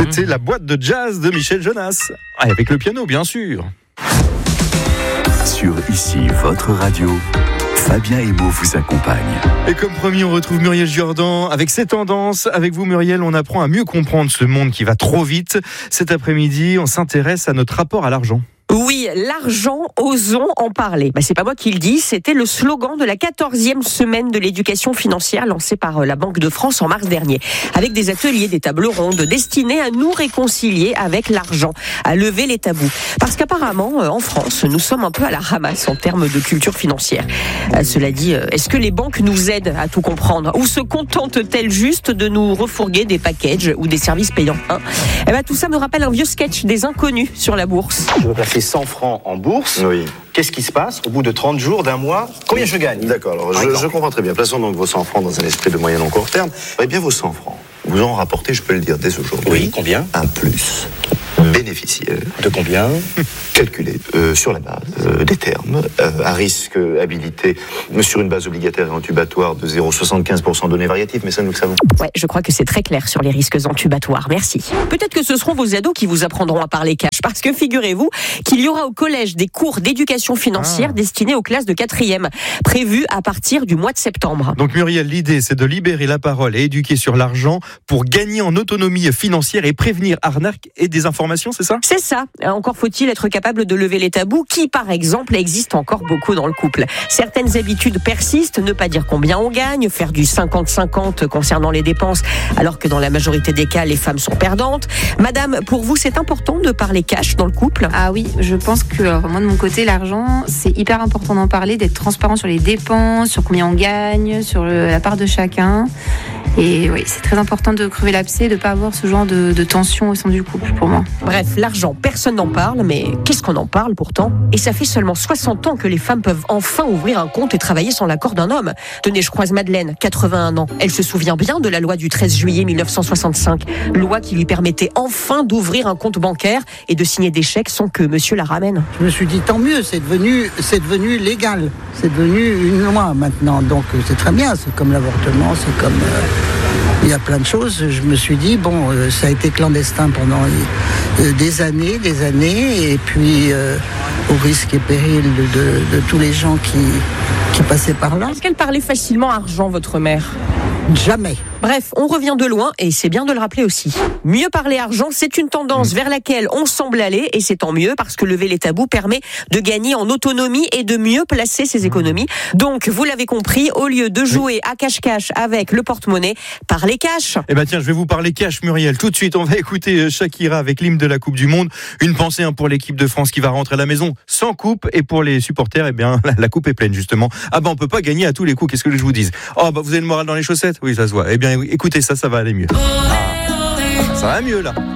C'était la boîte de jazz de Michel Jonas. Avec le piano, bien sûr. Sur Ici, votre radio, Fabien Emo vous accompagne. Et comme promis, on retrouve Muriel Jourdan avec ses tendances. Avec vous, Muriel, on apprend à mieux comprendre ce monde qui va trop vite. Cet après-midi, on s'intéresse à notre rapport à l'argent. Oui, l'argent, osons en parler. C'est pas moi qui le dis, c'était le slogan de la 14e semaine de l'éducation financière lancée par la Banque de France en mars dernier. Avec des ateliers, des tables rondes destinés à nous réconcilier avec l'argent, à lever les tabous. Parce qu'apparemment, en France, nous sommes un peu à la ramasse en termes de culture financière. Cela dit, est-ce que les banques nous aident à tout comprendre? Ou se contentent-elles juste de nous refourguer des packages ou des services payants, tout ça me rappelle un vieux sketch des inconnus sur la bourse. Je veux placer 100 francs en bourse. Oui. Qu'est-ce qui se passe au bout de 30 jours, d'un mois? Combien je gagne? D'accord, alors je comprends très bien. Plaçons donc vos 100 francs dans un esprit de moyen long court terme. Eh bien, vos 100 francs, vous en rapportez, je peux le dire dès aujourd'hui. Oui, combien? Un plus bénéficiaire. De combien? Calculé sur la base des termes, à risque habilité, sur une base obligataire et entubatoire de 0,75% données variatives, mais ça nous le savons. Ouais, je crois que c'est très clair sur les risques entubatoires, merci. Peut-être que ce seront vos ados qui vous apprendront à parler cash, parce que figurez-vous qu'il y aura au collège des cours d'éducation financière destinés aux classes de 4e, prévus à partir du mois de septembre. Donc Muriel, l'idée c'est de libérer la parole et éduquer sur l'argent pour gagner en autonomie financière et prévenir arnaques et désinformation, c'est ça? C'est ça. Encore faut-il être capable de lever les tabous qui, par exemple, existent encore beaucoup dans le couple. Certaines habitudes persistent, ne pas dire combien on gagne, faire du 50-50 concernant les dépenses, alors que dans la majorité des cas, les femmes sont perdantes. Madame, pour vous, c'est important de parler cash dans le couple? Ah oui, je pense que moi de mon côté, l'argent, c'est hyper important d'en parler, d'être transparent sur les dépenses, sur combien on gagne, sur la part de chacun. Et oui, c'est très important de crever l'abcès, de ne pas avoir ce genre de tension au sein du couple pour moi. Bref, l'argent, personne n'en parle, mais qu'est-ce qu'on en parle pourtant? Et ça fait seulement 60 ans que les femmes peuvent enfin ouvrir un compte et travailler sans l'accord d'un homme. Tenez, je croise Madeleine, 81 ans. Elle se souvient bien de la loi du 13 juillet 1965. Loi qui lui permettait enfin d'ouvrir un compte bancaire et de signer des chèques sans que monsieur la ramène. Je me suis dit, tant mieux, c'est devenu légal. C'est devenu une loi maintenant. Donc c'est très bien, c'est comme l'avortement, c'est comme... il y a plein de choses. Je me suis dit, ça a été clandestin pendant des années, et puis au risque et péril de tous les gens qui passaient par là. Est-ce qu'elle parlait facilement argent, votre mère? Jamais. Bref, on revient de loin et c'est bien de le rappeler aussi. Mieux parler argent, c'est une tendance vers laquelle on semble aller et c'est tant mieux parce que lever les tabous permet de gagner en autonomie et de mieux placer ses économies. Donc, vous l'avez compris, au lieu de jouer à cache-cache avec le porte-monnaie, parlez cash. Tiens, je vais vous parler cash, Muriel. Tout de suite, on va écouter Shakira avec l'hymne de la Coupe du Monde. Une pensée pour l'équipe de France qui va rentrer à la maison sans coupe et pour les supporters, la coupe est pleine justement. On peut pas gagner à tous les coups, qu'est-ce que je vous dise? Vous avez le moral dans les chaussettes? Oui, ça se voit. Écoutez ça va aller mieux. Ça va mieux là.